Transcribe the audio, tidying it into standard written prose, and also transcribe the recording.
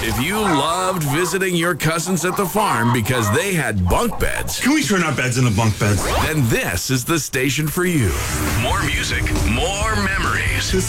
If you loved visiting your cousins at the farm because they had bunk beds, Can we turn our beds into bunk beds? then this is the station for you. More music, more memories.